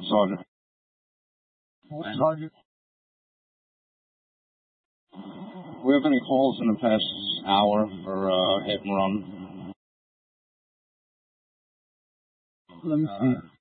Sergeant. Sergeant. We have any calls in the past hour for hit and run? Let me see.